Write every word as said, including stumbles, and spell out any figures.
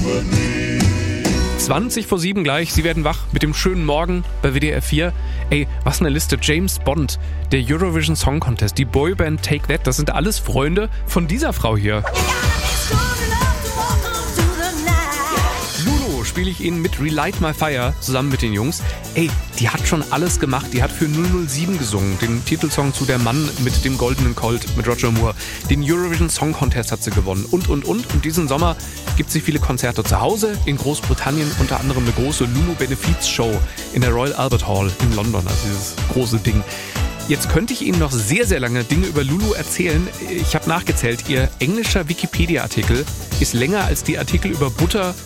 zwanzig vor sieben gleich, Sie werden wach mit dem schönen Morgen bei W D R vier. Ey, was eine Liste. James Bond, der Eurovision Song Contest, die Boyband Take That, das sind alles Freunde von dieser Frau hier. Lulu spiele ich Ihnen mit Relight My Fire zusammen mit den Jungs. Ey, die hat schon alles gemacht. Die hat für null null sieben gesungen, den Titelsong zu Der Mann mit dem goldenen Colt mit Roger Moore. Den Eurovision Song Contest hat sie gewonnen und, und, und. Und diesen Sommer gibt sie viele Konzerte zu Hause in Großbritannien, unter anderem eine große Lulu-Benefiz-Show in der Royal Albert Hall in London, also dieses große Ding. Jetzt könnte ich Ihnen noch sehr, sehr lange Dinge über Lulu erzählen. Ich habe nachgezählt, Ihr englischer Wikipedia-Artikel ist länger als die Artikel über Butter